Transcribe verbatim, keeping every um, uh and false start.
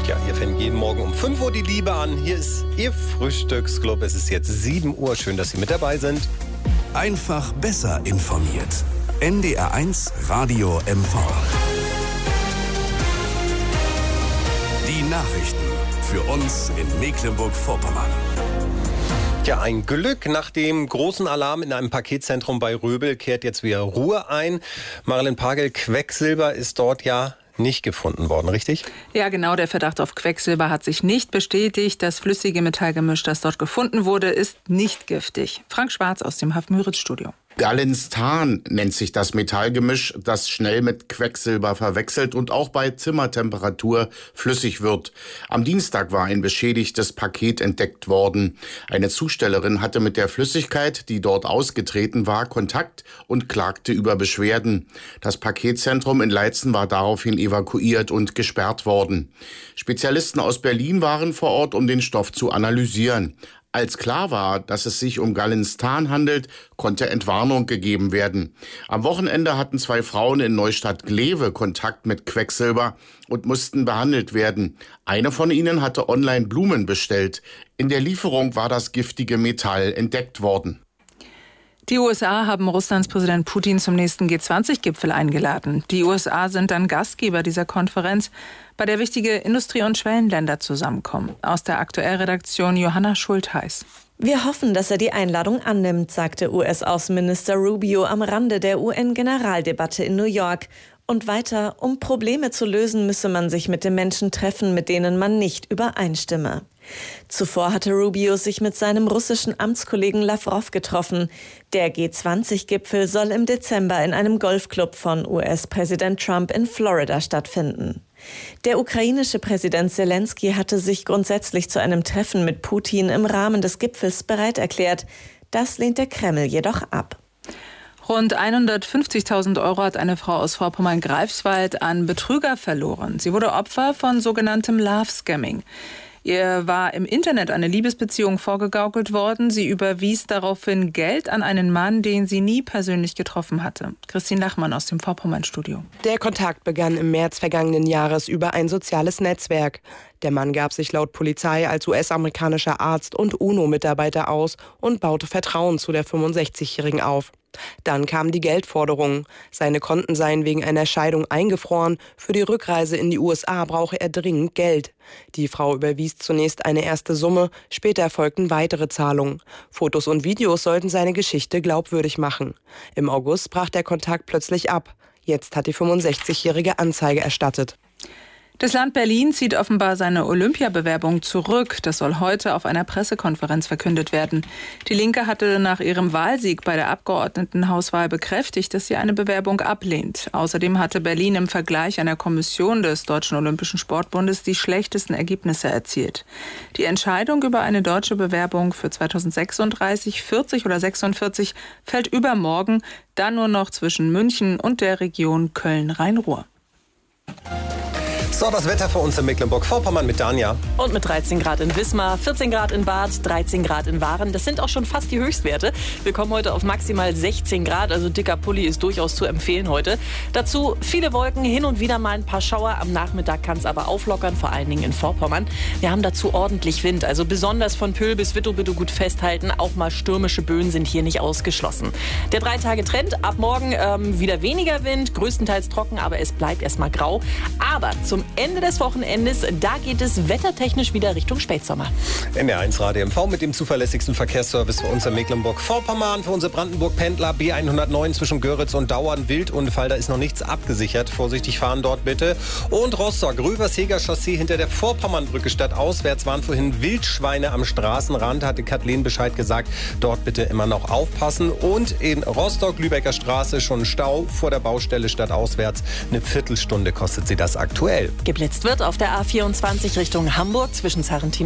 Ja, ihr fängt jeden Morgen um fünf Uhr die Liebe an. Hier ist Ihr Frühstücksclub. Es ist jetzt sieben Uhr. Schön, dass Sie mit dabei sind. Einfach besser informiert. N D R eins Radio M V. Die Nachrichten für uns in Mecklenburg-Vorpommern. Ja, ein Glück. Nach dem großen Alarm in einem Paketzentrum bei Röbel kehrt jetzt wieder Ruhe ein. Marilyn Pagel, Quecksilber ist dort ja nicht gefunden worden, richtig? Ja, genau. Der Verdacht auf Quecksilber hat sich nicht bestätigt. Das flüssige Metallgemisch, das dort gefunden wurde, ist nicht giftig. Frank Schwarz aus dem Haff-Müritz-Studio. Gallinstan nennt sich das Metallgemisch, das schnell mit Quecksilber verwechselt und auch bei Zimmertemperatur flüssig wird. Am Dienstag war ein beschädigtes Paket entdeckt worden. Eine Zustellerin hatte mit der Flüssigkeit, die dort ausgetreten war, Kontakt und klagte über Beschwerden. Das Paketzentrum in Leitzen war daraufhin evakuiert und gesperrt worden. Spezialisten aus Berlin waren vor Ort, um den Stoff zu analysieren. Als klar war, dass es sich um Gallinstan handelt, konnte Entwarnung gegeben werden. Am Wochenende hatten zwei Frauen in Neustadt-Glewe Kontakt mit Quecksilber und mussten behandelt werden. Eine von ihnen hatte online Blumen bestellt. In der Lieferung war das giftige Metall entdeckt worden. Die U S A haben Russlands Präsident Putin zum nächsten G zwanzig Gipfel eingeladen. Die U S A sind dann Gastgeber dieser Konferenz, bei der wichtige Industrie- und Schwellenländer zusammenkommen. Aus der Aktuellredaktion Johanna Schultheiß. Wir hoffen, dass er die Einladung annimmt, sagte U S-Außenminister Rubio am Rande der U N-Generaldebatte in New York. Und weiter, um Probleme zu lösen, müsse man sich mit den Menschen treffen, mit denen man nicht übereinstimme. Zuvor hatte Rubio sich mit seinem russischen Amtskollegen Lavrov getroffen. Der G zwanzig Gipfel soll im Dezember in einem Golfclub von U S-Präsident Trump in Florida stattfinden. Der ukrainische Präsident Zelensky hatte sich grundsätzlich zu einem Treffen mit Putin im Rahmen des Gipfels bereit erklärt. Das lehnt der Kreml jedoch ab. Rund hundertfünfzigtausend Euro hat eine Frau aus Vorpommern-Greifswald an Betrüger verloren. Sie wurde Opfer von sogenanntem Love-Scamming. Ihr war im Internet eine Liebesbeziehung vorgegaukelt worden. Sie überwies daraufhin Geld an einen Mann, den sie nie persönlich getroffen hatte. Christine Lachmann aus dem Vorpommern-Studio. Der Kontakt begann im März vergangenen Jahres über ein soziales Netzwerk. Der Mann gab sich laut Polizei als U S-amerikanischer Arzt und UNO-Mitarbeiter aus und baute Vertrauen zu der fünfundsechzigjährigen auf. Dann kam die Geldforderung. Seine Konten seien wegen einer Scheidung eingefroren. Für die Rückreise in die U S A brauche er dringend Geld. Die Frau überwies zunächst eine erste Summe, später folgten weitere Zahlungen. Fotos und Videos sollten seine Geschichte glaubwürdig machen. Im August brach der Kontakt plötzlich ab. Jetzt hat die fünfundsechzigjährige Anzeige erstattet. Das Land Berlin zieht offenbar seine Olympiabewerbung zurück. Das soll heute auf einer Pressekonferenz verkündet werden. Die Linke hatte nach ihrem Wahlsieg bei der Abgeordnetenhauswahl bekräftigt, dass sie eine Bewerbung ablehnt. Außerdem hatte Berlin im Vergleich einer Kommission des Deutschen Olympischen Sportbundes die schlechtesten Ergebnisse erzielt. Die Entscheidung über eine deutsche Bewerbung für zweitausendsechsunddreißig, vierzig oder sechsundvierzig fällt übermorgen, dann nur noch zwischen München und der Region Köln-Rhein-Ruhr. So, das Wetter für uns in Mecklenburg-Vorpommern mit Danja. Und mit dreizehn Grad in Wismar, vierzehn Grad in Bad, dreizehn Grad in Waren. Das sind auch schon fast die Höchstwerte. Wir kommen heute auf maximal sechzehn Grad, also dicker Pulli ist durchaus zu empfehlen heute. Dazu viele Wolken, hin und wieder mal ein paar Schauer. Am Nachmittag kann es aber auflockern, vor allen Dingen in Vorpommern. Wir haben dazu ordentlich Wind, also besonders von Pöhl bis Wittow bitte gut festhalten. Auch mal stürmische Böen sind hier nicht ausgeschlossen. Der drei Tage Trend, ab morgen ähm, wieder weniger Wind, größtenteils trocken, aber es bleibt erstmal grau. Aber zum Ende des Wochenendes, da geht es wettertechnisch wieder Richtung Spätsommer. N D R eins Radio M V mit dem zuverlässigsten Verkehrsservice für uns in Mecklenburg-Vorpommern. Für unsere Brandenburg-Pendler B hundertneun zwischen Göritz und Dauern Wildunfall. Da ist noch nichts abgesichert. Vorsichtig fahren dort bitte. Und Rostock, Röversheger Chaussee hinter der Vorpommernbrücke stadtauswärts waren vorhin Wildschweine am Straßenrand. Hatte Kathleen Bescheid gesagt. Dort bitte immer noch aufpassen. Und in Rostock, Lübecker Straße schon Stau vor der Baustelle stadtauswärts. Eine Viertelstunde kostet sie das aktuell. Geblitzt wird auf der A vierundzwanzig Richtung Hamburg zwischen Sarrentin